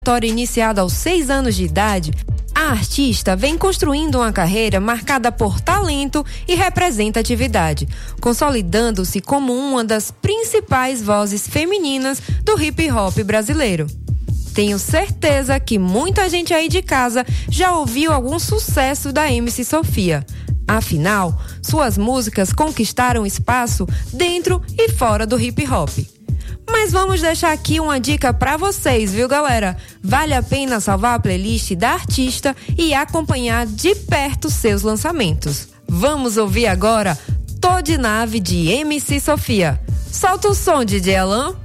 trajetória iniciada aos 6 anos de idade, a artista vem construindo uma carreira marcada por talento e representatividade, consolidando-se como uma das principais vozes femininas do hip hop brasileiro. Tenho certeza que muita gente aí de casa já ouviu algum sucesso da MC Sofia. Afinal, suas músicas conquistaram espaço dentro e fora do hip hop. Mas vamos deixar aqui uma dica pra vocês, viu, galera? Vale a pena salvar a playlist da artista e acompanhar de perto seus lançamentos. Vamos ouvir agora Tô de Nave de MC Sofia. Solta o som, DJ Alan.